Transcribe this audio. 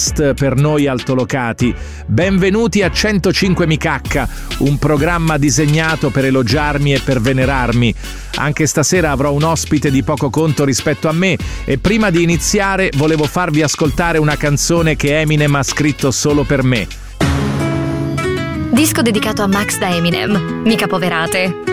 Per noi altolocati. Benvenuti a 105 Mi Cacca, un programma disegnato per elogiarmi e per venerarmi. Anche stasera avrò un ospite di poco conto rispetto a me e prima di iniziare volevo farvi ascoltare una canzone che Eminem ha scritto solo per me. Disco dedicato a Max da Eminem, mica poverate.